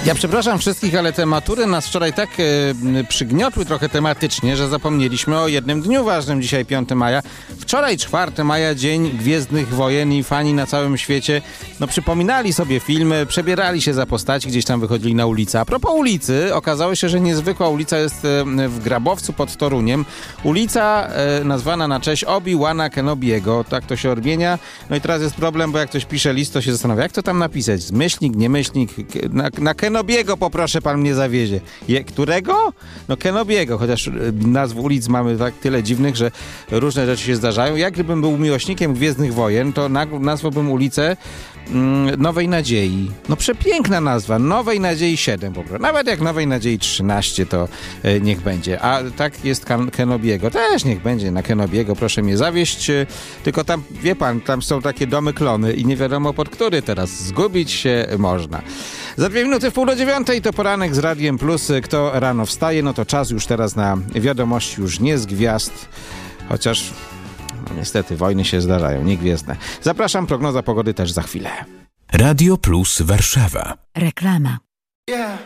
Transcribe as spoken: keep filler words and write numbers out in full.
Ja przepraszam wszystkich, ale te matury nas wczoraj tak e, przygniotły trochę tematycznie, że zapomnieliśmy o jednym dniu ważnym dzisiaj, piątego maja. Wczoraj czwartego maja, Dzień Gwiezdnych Wojen i fani na całym świecie no, przypominali sobie filmy, przebierali się za postaci, gdzieś tam wychodzili na ulicę. A propos ulicy, okazało się, że niezwykła ulica jest e, w Grabowcu pod Toruniem. Ulica e, nazwana na cześć Obi-Wana Kenobiego, tak to się odmienia. No i teraz jest problem, bo jak ktoś pisze list, to się zastanawia, jak to tam napisać? Zmyślnik, niemyślnik, na, na Kenobiego poproszę, pan mnie zawiezie. Je, którego? No Kenobiego, chociaż nazw ulic mamy tak tyle dziwnych, że różne rzeczy się zdarzają. Jak gdybym był miłośnikiem Gwiezdnych Wojen, to nazwałbym ulicę mm, Nowej Nadziei. No przepiękna nazwa, Nowej Nadziei siedem po prostu. Nawet jak Nowej Nadziei trzynaście, to e, niech będzie. A tak jest Ken- Kenobiego, też niech będzie na Kenobiego, proszę mnie zawieźć. E, tylko tam, wie pan, tam są takie domy klony i nie wiadomo pod który teraz. Zgubić się można. Za dwie minuty w pół do dziewiątej to poranek z Radiem Plus. Kto rano wstaje, no to czas już teraz na wiadomości już nie z gwiazd, chociaż no niestety wojny się zdarzają, nie gwiezdne. Zapraszam, prognoza pogody też za chwilę. Radio Plus Warszawa. Reklama. Yeah.